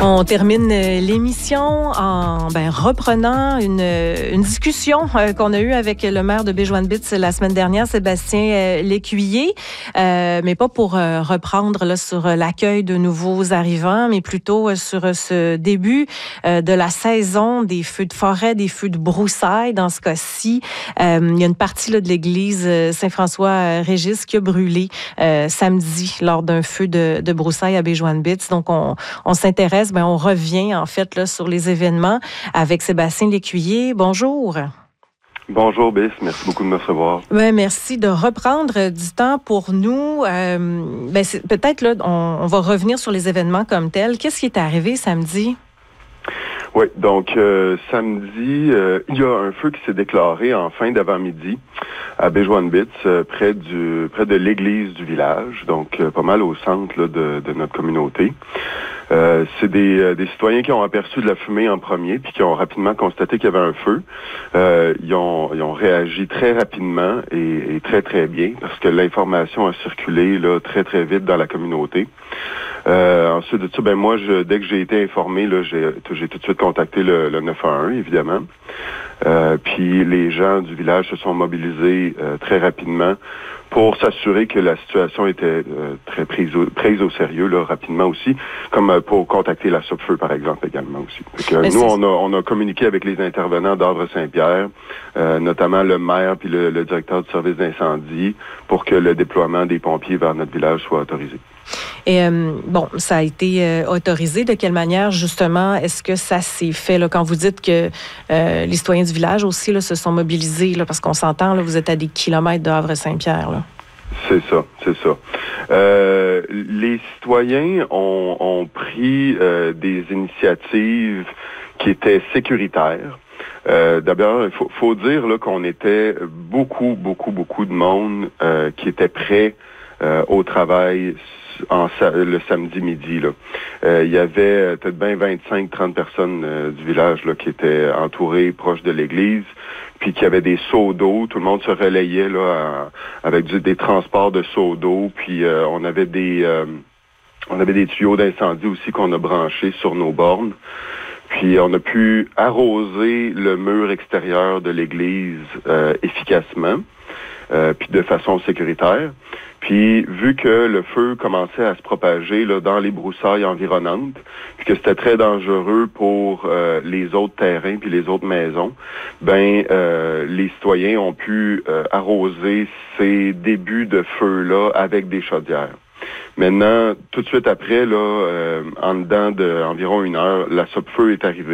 On termine l'émission en reprenant une discussion qu'on a eue avec le maire de Béjoine-Bitz la semaine dernière, Sébastien Lécuyer, mais pas pour reprendre là, sur l'accueil de nouveaux arrivants, mais plutôt sur ce début de la saison des feux de forêt, des feux de broussailles. Dans ce cas-ci, il y a une partie là, de l'église Saint-François-Régis qui a brûlé samedi lors d'un feu de broussailles à Béjoine-Bitz. Donc, on s'intéresse, on revient en fait là, sur les événements avec Sébastien Lécuyer. Bonjour. Bonjour, Biss. Merci beaucoup de me recevoir. Merci de reprendre du temps pour nous. Peut-être là, on va revenir sur les événements comme tels. Qu'est-ce qui est arrivé samedi? Oui, donc samedi, il y a un feu qui s'est déclaré en fin d'avant-midi à Béjoine-Bitz, près de l'église du village, donc pas mal au centre là, de notre communauté. C'est des citoyens qui ont aperçu de la fumée en premier, puis qui ont rapidement constaté qu'il y avait un feu. Ils ont réagi très rapidement et très, très bien, parce que l'information a circulé là, très, très vite dans la communauté. Ensuite de ça, moi, dès que j'ai été informé, là, j'ai tout de suite contacté le 911, évidemment. Puis les gens du village se sont mobilisés très rapidement pour s'assurer que la situation était très prise au sérieux, là, rapidement aussi, comme pour contacter la SOPFEU, par exemple, également aussi. Nous, on a communiqué avec les intervenants d'Ordre Saint-Pierre, notamment le maire puis le directeur du service d'incendie, pour que le déploiement des pompiers vers notre village soit autorisé. Et ça a été autorisé. De quelle manière, justement, est-ce que ça s'est fait là, quand vous dites que les citoyens du village aussi là, se sont mobilisés, là, parce qu'on s'entend, là, vous êtes à des kilomètres de Havre-Saint-Pierre, là. C'est ça. Les citoyens ont pris des initiatives qui étaient sécuritaires. D'abord, il faut dire là, qu'on était beaucoup de monde qui était prêt au travail le samedi midi. Il y avait peut-être 25-30 personnes du village là, qui étaient entourées proches de l'église, puis qui avaient des seaux d'eau. Tout le monde se relayait là, avec des transports de seaux d'eau, puis on avait des tuyaux d'incendie aussi qu'on a branchés sur nos bornes. Puis on a pu arroser le mur extérieur de l'église efficacement, puis de façon sécuritaire. Puis, vu que le feu commençait à se propager là, dans les broussailles environnantes, puis que c'était très dangereux pour les autres terrains puis les autres maisons, les citoyens ont pu arroser ces débuts de feu-là avec des chaudières. Maintenant, tout de suite après, là, en dedans d'environ 1 heure, la SOPFEU est arrivée.